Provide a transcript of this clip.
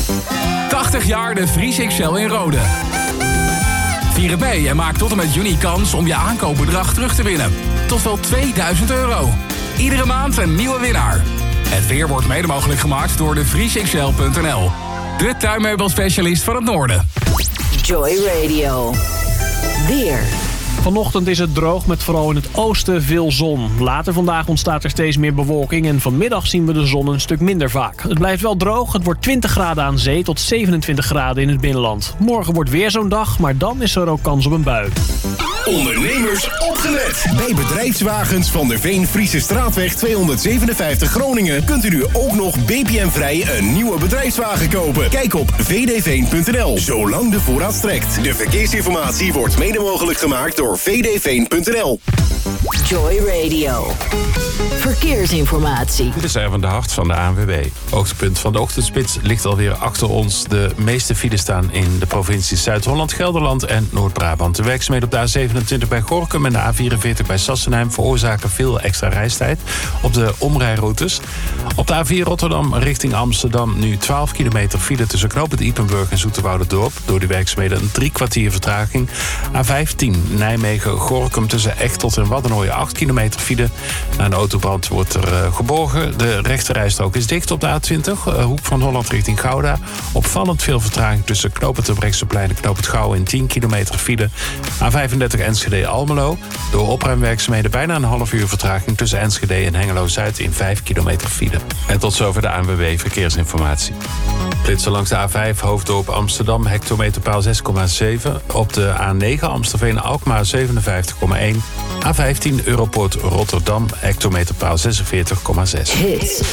80 jaar de Vries XL in Rode. Vier het mee en maak tot en met juni kans om je aankoopbedrag terug te winnen. Tot wel €2000. Iedere maand een nieuwe winnaar. Het weer wordt mede mogelijk gemaakt door de vriesxl.nl. De tuinmeubelspecialist van het noorden. Joy Radio. Weer. Vanochtend is het droog met vooral in het oosten veel zon. Later vandaag ontstaat er steeds meer bewolking en vanmiddag zien we de zon een stuk minder vaak. Het blijft wel droog, het wordt 20 graden aan zee tot 27 graden in het binnenland. Morgen wordt weer zo'n dag, maar dan is er ook kans op een bui. Ondernemers opgelet! Bij Bedrijfswagens van der Veen Friese Straatweg 257 Groningen kunt u nu ook nog BPM-vrij een nieuwe bedrijfswagen kopen. Kijk op vdveen.nl, zolang de voorraad strekt. De verkeersinformatie wordt mede mogelijk gemaakt door vdveen.nl. Joy Radio. Verkeersinformatie. Dit is Erwin de Hart van de ANWB. Hoogtepunt van de ochtendspits ligt alweer achter ons. De meeste files staan in de provincies Zuid-Holland, Gelderland en Noord-Brabant. De werkzaamheden op de A27 bij Gorinchem en de A44 bij Sassenheim veroorzaken veel extra reistijd op de omrijroutes. Op de A4 Rotterdam richting Amsterdam nu 12 kilometer file tussen knooppunt Ypenburg en Zoeterwouderdorp. Door die werkzaamheden een 3 kwartier vertraging. A15 Nijmegen-Gorinchem tussen Echteld en Waddenooien 8 kilometer file. Na een autobrand wordt er geborgen. De rechterrijstrook is dicht op de A20. Hoek van Holland richting Gouda. Opvallend veel vertraging tussen knooppunt Terbrechtseplein en knooppunt Gouwen in 10 kilometer file. A35 Enschede-Almelo. Door opruimwerkzaamheden bijna een half uur vertraging tussen Enschede en Hengelo-Zuid in 5 kilometer file. En tot zover de ANWB Verkeersinformatie. Flitsen langs de A5 Hoofddorp Amsterdam, hectometerpaal 6,7. Op de A9 Amstelveen-Alkmaar 57,1. A15 Europoort Rotterdam, hectometerpaal 46,6. Hits